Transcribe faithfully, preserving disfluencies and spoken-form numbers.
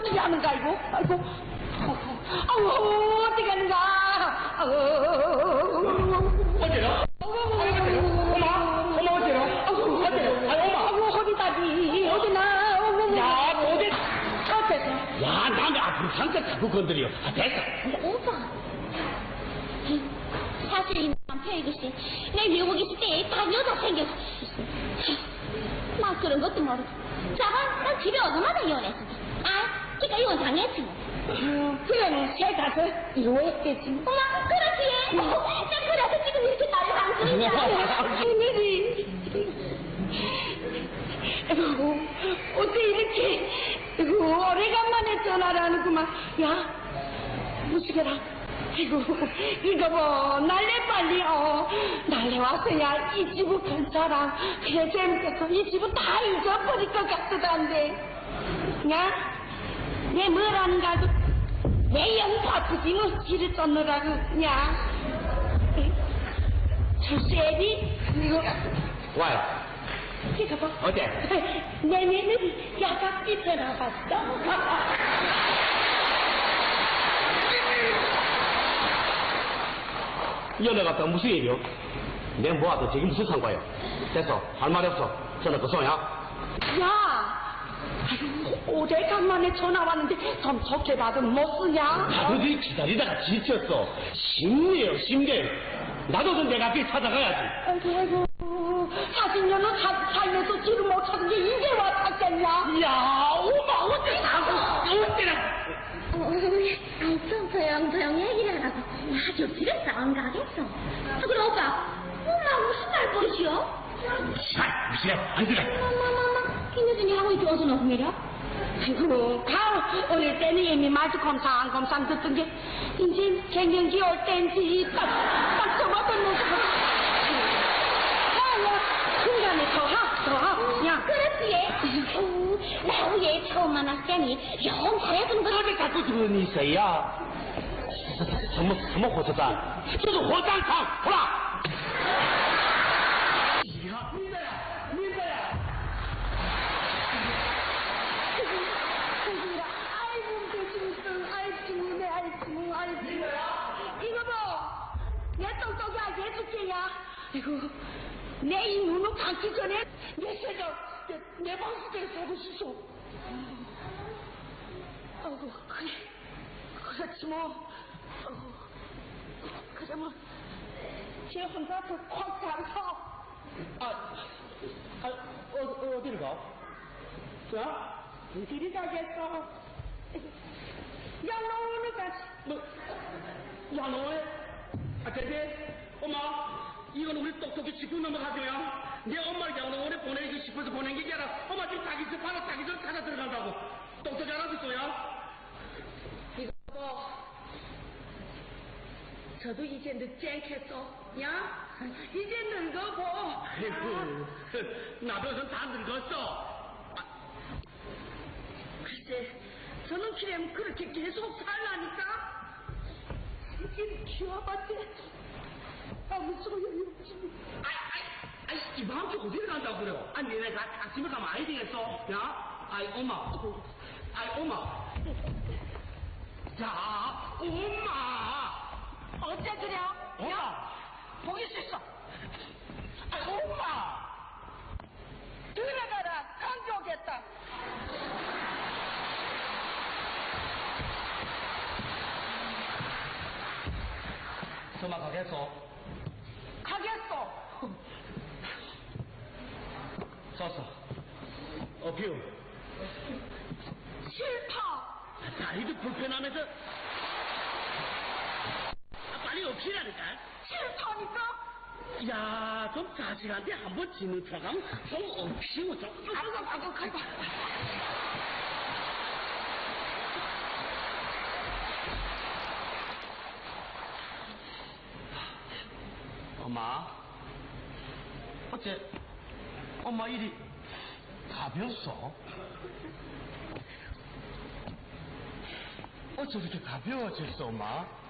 어떻게 하는가, 이거? 아이고. 아우, 어떻게 하는가? 아우. 어째요? 엄마? 엄마 어째요? 어째요? 아이, 엄마. 아우, 허리다리. 어디나. 야, 어디? 어째서? 야, 남의 아픈 상태 자꾸 건드려. 아, 됐어. 오빠. 사실 이 남편 이것이 내 미국 있을 때 다 여자 생겼어. 막 그런 것도 모르고. 자가 난 집에 오자마자 이혼했어. 아, 그니까 이혼 당했지 뭐. 음, 그래, 새 가서 이혼했겠지. 엄마, 그렇지. 나 그래서 지금 이렇게 날랑거리냐. 큰일이. 아이고, 어째 이렇게, 아이고, 오래간만에 전화를 하는구만. 야, 무시개라. 아이고, 이거 뭐, 날래 빨리, 어, 날래 와서야 이 집을 괜찮아. 그래, 재밌겠어. 이 집은 다 잊어버릴 것 같기도 한데. 야, 내 뭐라는 가지고, 내 영파 부짐을 길을 쫓느라고, 야. 출세비, 이거. 와요. 이거 봐. 어때? 내 며느리 야각기 변화봤어. 연애 갔다 무슨 일이요? 내 뭐하든 저기 무슨 상관이요? 됐어. 할 말이 없어. 전화 그소야. 야, 아유, 오래간만에 전화 왔는데 좀 좋게 받으면 못 쓰냐? 다들 기다리다가 지쳤어. 심리요, 심리. 나도 좀 내가 앞에 찾아가야지. 아이고, 아이고, 사진녀는 사, 살면서 지를 못 찾은 게 이제 와 찾겠냐? 야, 오마, 어째 사고, 어째나. 아이, 좀 조용조용 얘기를 하라고. 아주 집에 싸움 가겠어. 아, 그래, 오빠. 엄마 무슨 말 버릇이요? 아, 무시해. 안 들어. 엄마마마, 김여준이 하고 있지, 어서 놓고 내려? 아이고, 가, 어릴 때는 이미 마주 검상검상 듣던 게, 이제 갱년기 올 땐지 딱, 딱 써봤던 모습을. 야, 야, 중간에 더 하, 더 하, 야. 그렇지, 얘. 아유, 나하고 얘 처음 만났을 영 잘해주는 거. 어디 갖고 들은 있어야.什么什么火车站？就是火葬场，好啦。呀，明白呀，明白呀。 아이고, 대충, 아이고, 내 아이고, 아이고. 이거 뭐, 내 똥똥이야, 얘 죽게야. 아이고, 내 이 눈을 감기 전에 내 새가 내, 내 방식대로 살고 싶어. 아이고, 그래, 그렇지 뭐. 아이고, 그래 뭐, 쟤 혼자서 콱 잡서. 아, 아, 어, 어디를 가? 자? 어디를 가겠어? 양로원을 가지. 뭐, 양로원에? 아, 대대, 엄마, 이건 우리 똑똑히 짚고 넘어가줘요. 내 엄마를 양로원에 보내고 싶어서 보낸 게 아니라, 엄마 지금 자기 집 바로 자기 전 찾아 들어간다고. 똑똑히 알아서 있어요. 이거 뭐, 저도 이제 늦지 않겠어. 야, 이제 늙어보. 아이고, 나도 다 늙었어. 글쎄, 저는 키라면 그렇게 계속 살라니까? 이제 키워봤지? 아무 소용이 없지. 아이, 아이, 아이, 이 밤에 어디를 간다고 그래요? 아니, 내가 아침에 가면 아이 되겠어? 야? 아이, 엄마. 아이, 엄마. 자, 엄마. 어째 그래? 엄마. 야, 보기 싫어. 아이, 엄마. 들어가라, 강지 오겠다. 엄마 가겠어? 가겠어. 썼어. 어뷰. 싫다. 다리도 불편하면서. 아, 빨리 어필하니까. 싫다니까? 야, 좀 자식한테 한번 지는 척하면 좀 어필고 좀. 아이고, 아이고, 가자. 엄마, 어째 엄마 일이 가벼웠어? 어째 이렇게 가벼워졌어, 엄마?